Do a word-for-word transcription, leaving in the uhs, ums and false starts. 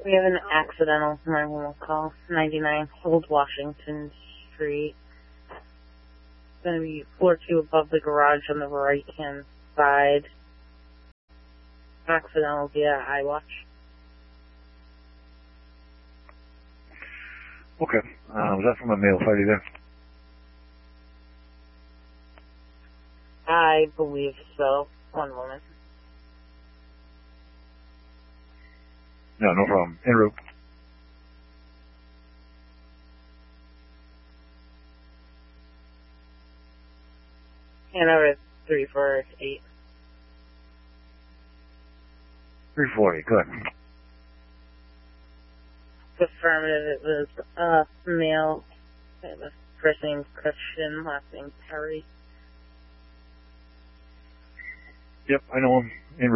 We have an accidental nine one one call, ninety-nine Old Washington Street. It's going to be floor two above the garage on the right-hand side. Accidental via iWatch. Okay. Uh, was that from a male party there? I believe so. One moment. No, no problem. En route. Hanover three four eight. three forty, good. Affirmative, it was a male. First name Christian, last name Perry. Yep, I know him. En route.